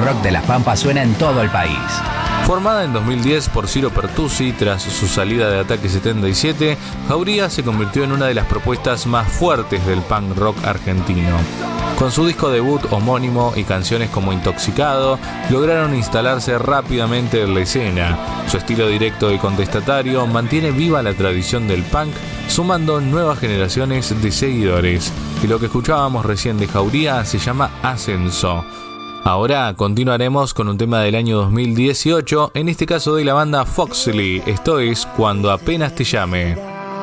rock de La Pampa suena en todo el país. Formada en 2010 por Ciro Pertusi tras su salida de Ataque 77, Jauría se convirtió en una de las propuestas más fuertes del punk rock argentino. Con su disco debut homónimo y canciones como Intoxicado, lograron instalarse rápidamente en la escena. Su estilo directo y contestatario mantiene viva la tradición del punk, sumando nuevas generaciones de seguidores. Y lo que escuchábamos recién de Jauría se llama Ascenso. Ahora continuaremos con un tema del año 2018, en este caso de la banda Foxley, esto es Cuando apenas te llame.